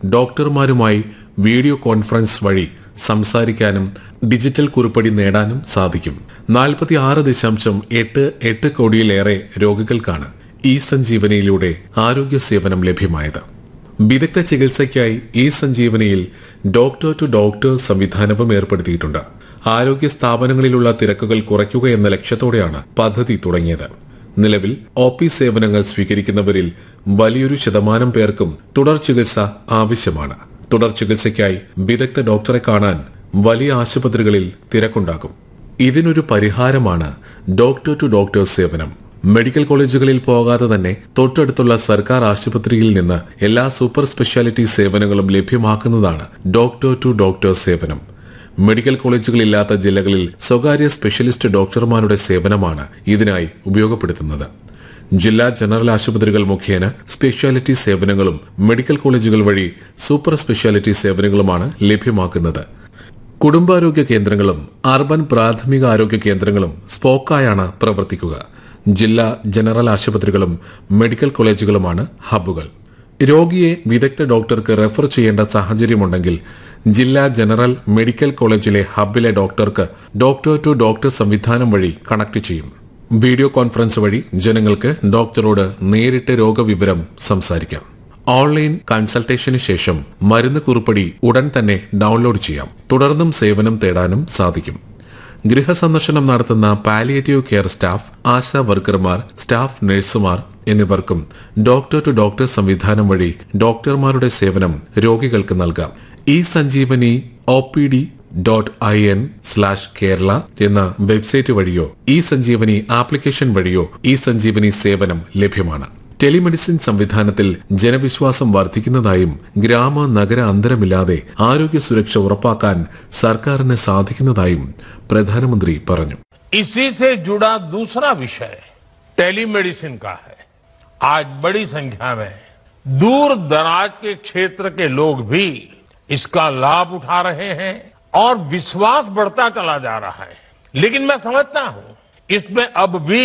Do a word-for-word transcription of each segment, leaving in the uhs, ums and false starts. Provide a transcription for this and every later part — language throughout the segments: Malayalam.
ഡോക്ടർമാരുമായി വീഡിയോ കോൺഫറൻസ് വഴി സംസാരിക്കാനും ഡിജിറ്റൽ കുറിപ്പടി നേടാനും സാധിക്കും. നാൽപ്പത്തി ആറ് ദശാംശം എട്ട് എട്ട് കോടിയിലേറെ രോഗികൾക്കാണ് ഇ സഞ്ജീവനിയിലൂടെ ആരോഗ്യ സേവനം ലഭ്യമായത്. വിദഗ്ധ ചികിത്സയ്ക്കായി ഇ സഞ്ജീവനിയിൽ ഡോക്ടർ ടു ഡോക്ടർ സംവിധാനവും ഏർപ്പെടുത്തിയിട്ടുണ്ട്. ആരോഗ്യ സ്ഥാപനങ്ങളിലുള്ള തിരക്കുകൾ കുറയ്ക്കുക എന്ന ലക്ഷ്യത്തോടെയാണ് പദ്ധതി തുടങ്ങിയത്. നിലവിൽ ഒ പി സേവനങ്ങൾ സ്വീകരിക്കുന്നവരിൽ വലിയൊരു ശതമാനം പേർക്കും തുടർ ചികിത്സ ആവശ്യമാണ്. തുടർ ചികിത്സയ്ക്കായി വിദഗ്ധ ഡോക്ടറെ കാണാൻ വലിയ ആശുപത്രികളിൽ തിരക്കുണ്ടാകും. ഇതിനൊരു പരിഹാരമാണ് ഡോക്ടർ ടു ഡോക്ടർ സേവനം. മെഡിക്കൽ കോളേജുകളിൽ പോകാതെ തന്നെ തൊട്ടടുത്തുള്ള സർക്കാർ ആശുപത്രിയിൽ നിന്ന് എല്ലാ സൂപ്പർ സ്പെഷ്യാലിറ്റി സേവനങ്ങളും ലഭ്യമാക്കുന്നതാണ് ഡോക്ടർ ടു ഡോക്ടർ സേവനം. മെഡിക്കൽ കോളേജുകളില്ലാത്ത ജില്ലകളിൽ സ്വകാര്യ സ്പെഷ്യലിസ്റ്റ് ഡോക്ടർമാരുടെ സേവനമാണ് ഇതിനായി ഉപയോഗപ്പെടുത്തുന്നത്. ജില്ലാ ജനറൽ ആശുപത്രികൾ മുഖേന സ്പെഷ്യാലിറ്റി സേവനങ്ങളും മെഡിക്കൽ കോളേജുകൾ വഴി സൂപ്പർ സ്പെഷ്യാലിറ്റി സേവനങ്ങളുമാണ് ലഭ്യമാക്കുന്നത്. കുടുംബാരോഗ്യ കേന്ദ്രങ്ങളും അർബൻ പ്രാഥമിക ആരോഗ്യ കേന്ദ്രങ്ങളും സ്പോക്കായാണ് പ്രവർത്തിക്കുക. ജില്ലാ ജനറൽ ആശുപത്രികളും മെഡിക്കൽ കോളേജുകളുമാണ് ഹബ്ബുകൾ. രോഗിയെ വിദഗ്ധ ഡോക്ടർക്ക് റെഫർ ചെയ്യേണ്ട സാഹചര്യമുണ്ടെങ്കിൽ ജില്ലാ ജനറൽ മെഡിക്കൽ കോളേജിലെ ഹബ്ബിലെ ഡോക്ടർക്ക് ഡോക്ടർ ടു ഡോക്ടർ സംവിധാനം വഴി കണക്ട് ചെയ്യും. വീഡിയോ കോൺഫറൻസ് വഴി ജനങ്ങൾക്ക് ഡോക്ടറോട് നേരിട്ട് രോഗവിവരം സംസാരിക്കാം. ഓൺലൈൻ കൺസൾട്ടേഷന് ശേഷം മരുന്ന് കുറിപ്പടി ഉടൻ തന്നെ ഡൌൺലോഡ് ചെയ്യാം. തുടർന്നും സേവനം തേടാനും സാധിക്കും. ഗൃഹസന്ദർശനം നടത്തുന്ന palliative care staff, ASHA വർക്കർമാർ, staff നഴ്സുമാർ എന്നിവർക്കും ഡോക്ടർ ടു ഡോക്ടർ സംവിധാനം വഴി ഡോക്ടർമാരുടെ സേവനം രോഗികൾക്ക് നൽകാം. E Sanjeevani O P D dot I N slash Kerala എന്ന വെബ്സൈറ്റ് വഴിയോ ഇ സഞ്ജീവനി ആപ്ലിക്കേഷൻ വഴിയോ ഇ സഞ്ജീവനി സേവനം ലഭ്യമാണ്. ടെലിമെഡിസിൻ സംവിധാനത്തിൽ ജനവിശ്വാസം വർദ്ധിക്കുന്നതായും ഗ്രാമ നഗര അന്തരമില്ലാതെ ആരോഗ്യ സുരക്ഷ ഉറപ്പാക്കാൻ സർക്കാരിന് സാധിക്കുന്നതായും പ്രധാനമന്ത്രി പറഞ്ഞു. इसी से जुड़ा दूसरा विषय टेलीमेडिसिन का है. आज बड़ी संख्या में दूर दराज के क्षेत्र के लोग भी इसका लाभ उठा रहे हैं और विश्वास बढ़ता चला जा रहा है. लेकिन मैं समझता हूं इसमें अब भी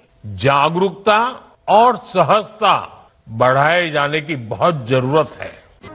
जागरूकता और सहजता बढ़ाए जाने की बहुत जरूरत है.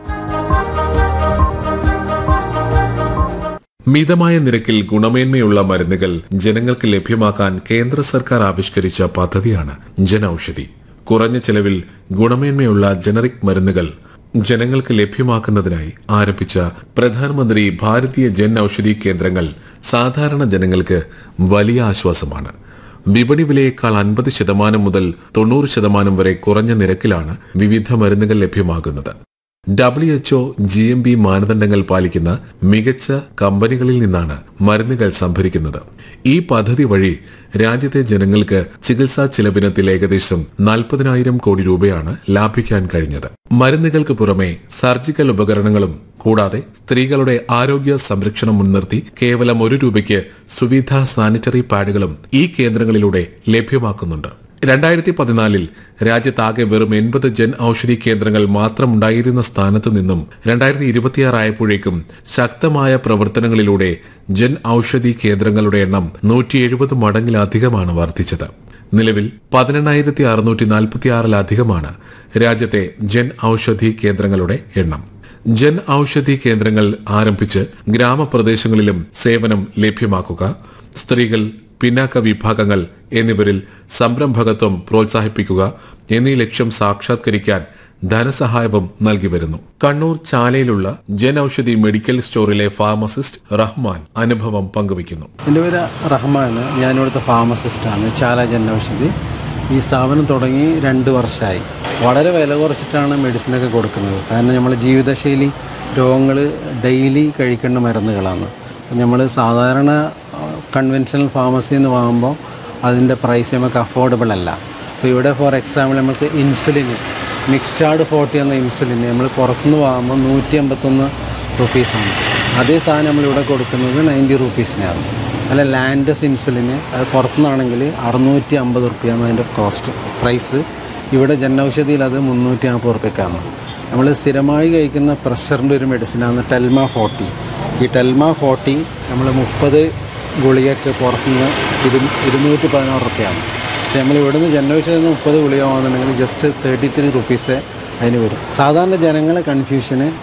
മിതമായ നിരക്കിൽ ഗുണമേന്മയുള്ള മരുന്നുകൾ ജനങ്ങൾക്ക് ലഭ്യമാക്കാൻ കേന്ദ്ര സർക്കാർ ആവിഷ്കരിച്ച പദ്ധതിയാണ് ജൻ ഔഷധി. കുറഞ്ഞ ചെലവിൽ ഗുണമേന്മയുള്ള ജനറിക് മരുന്നുകൾ ജനങ്ങൾക്ക് ലഭ്യമാക്കുന്നതിനായി ആരംഭിച്ച പ്രധാനമന്ത്രി ഭാരതീയ ജൻ ഔഷധി കേന്ദ്രങ്ങൾ സാധാരണ ജനങ്ങൾക്ക് വലിയ ആശ്വാസമാണ്. വിപണി വിലയേക്കാൾ അൻപത് ശതമാനം മുതൽ തൊണ്ണൂറ് ശതമാനം വരെ കുറഞ്ഞ നിരക്കിലാണ് വിവിധ മരുന്നുകൾ ലഭ്യമാകുന്നത്. W H O G M B മാനദണ്ഡങ്ങൾ പാലിക്കുന്ന മികച്ച കമ്പനികളിൽ നിന്നാണ് മരുന്നുകൾ സംഭരിക്കുന്നത്. ഈ പദ്ധതി വഴി രാജ്യത്തെ ജനങ്ങൾക്ക് ചികിത്സാ ചിലവിനത്തിൽ ഏകദേശം നാൽപ്പതിനായിരം കോടി രൂപയാണ് ലാഭിക്കാൻ കഴിഞ്ഞത്. മരുന്നുകൾക്ക് പുറമെ സർജിക്കൽ ഉപകരണങ്ങളും കൂടാതെ സ്ത്രീകളുടെ ആരോഗ്യ സംരക്ഷണം മുൻനിർത്തി കേവലം ഒരു രൂപയ്ക്ക് സുവിധ സാനിറ്ററി പാഡുകളും ഈ കേന്ദ്രങ്ങളിലൂടെ ലഭ്യമാക്കുന്നുണ്ട്. രണ്ടായിരത്തി പതിനാലിൽ രാജ്യത്താകെ വെറും എൺപത് ജൻ ഔഷധി കേന്ദ്രങ്ങൾ മാത്രമുണ്ടായിരുന്ന സ്ഥാനത്ത് നിന്നും രണ്ടായിരത്തി ഇരുപത്തിയാറ് ആയപ്പോഴേക്കും ശക്തമായ പ്രവർത്തനങ്ങളിലൂടെ ജൻ ഔഷധി കേന്ദ്രങ്ങളുടെ എണ്ണം നൂറ്റി എഴുപത് മടങ്ങിലധികമാണ് വർദ്ധിച്ചത്. നിലവിൽ പതിനെണ്ണായിരത്തി അറുന്നൂറ്റി നാൽപ്പത്തിയാറിലധികമാണ് രാജ്യത്തെ ജൻ ഔഷധി കേന്ദ്രങ്ങളുടെ എണ്ണം. ജൻ ഔഷധി കേന്ദ്രങ്ങൾ ആരംഭിച്ച് ഗ്രാമപ്രദേശങ്ങളിലും സേവനം ലഭ്യമാക്കുക, സ്ത്രീകൾ, പിന്നാക്ക വിഭാഗങ്ങൾ എന്നിവരിൽ സംരംഭകത്വം പ്രോത്സാഹിപ്പിക്കുക എന്നീ ലക്ഷ്യം സാക്ഷാത്കരിക്കാൻ ധനസഹായവും നൽകി വരുന്നു. കണ്ണൂർ ചാലയിലുള്ള ജൻ ഔഷധി മെഡിക്കൽ സ്റ്റോറിലെ ഫാർമസിസ്റ്റ് റഹ്മാൻ അനുഭവം പങ്കുവയ്ക്കുന്നു. എൻ്റെ പേര് റഹ്മാൻ. ഞാനിവിടുത്തെ ഫാർമസിസ്റ്റാണ്. ചാല ജൻ ഔഷധി ഈ സ്ഥാപനം തുടങ്ങി രണ്ട് വർഷമായി. വളരെ വില കുറച്ചിട്ടാണ് മെഡിസിനൊക്കെ കൊടുക്കുന്നത്. കാരണം നമ്മൾ ജീവിതശൈലി രോഗങ്ങൾ ഡെയിലി കഴിക്കേണ്ട മരുന്നുകളാണ്. നമ്മൾ സാധാരണ കൺവെൻഷണൽ ഫാർമസിയിൽ നിന്ന് വാങ്ങുമ്പോൾ അതിൻ്റെ പ്രൈസ് നമുക്ക് അഫോർഡബിൾ അല്ല. അപ്പോൾ ഇവിടെ ഫോർ എക്സാമ്പിൾ നമുക്ക് ഇൻസുലിൻ മിക്സ്റ്റാർഡ് ഫോർട്ടി എന്ന ഇൻസുലിൻ നമ്മൾ പുറത്തുനിന്ന് വാങ്ങുമ്പോൾ നൂറ്റി അമ്പത്തൊന്ന് റുപ്പീസാണ്. അതേ സാധനം നമ്മളിവിടെ കൊടുക്കുന്നത് നയൻറ്റി റുപ്പീസിനാണ്. അല്ല ലാൻഡസ് ഇൻസുലിന് അത് പുറത്തുനിന്നാണെങ്കിൽ അറുന്നൂറ്റി അമ്പത് റുപ്യാണ് അതിൻ്റെ കോസ്റ്റ് പ്രൈസ്. ഇവിടെ ജൻ ഔഷധിയിൽ അത് മുന്നൂറ്റി നാൽപ്പത് റുപ്യക്കാണ്. നമ്മൾ സ്ഥിരമായി കഴിക്കുന്ന പ്രഷറിൻ്റെ ഒരു മെഡിസിനാണ് ടെൽമ ഫോർട്ടി. ഈ ടെൽമ ഫോർട്ടി നമ്മൾ മുപ്പത് ഗുളികയ്ക്ക് പുറത്തുനിന്ന് ഇരു ഇരുന്നൂറ്റി പതിനാറ് റുപ്യാണ്. പക്ഷെ നമ്മൾ ഇവിടുന്ന് ജൻ ഔഷധിയിൽ നിന്ന് മുപ്പത് ഗുളിക വാങ്ങുന്നുണ്ടെങ്കിൽ ജസ്റ്റ് തേർട്ടി ത്രീ റുപ്പീസേ അതിന് വരും. സാധാരണ ജനങ്ങളെ കൺഫ്യൂഷന്